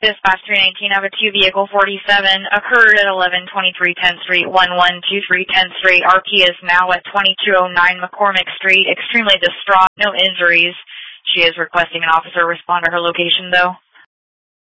Dispatch 319 of a 2 vehicle 47 occurred at 1123 10th Street, 1123 10th Street. RP is now at 2209 McCormick Street, extremely distraught, no injuries. She is requesting an officer respond to her location though.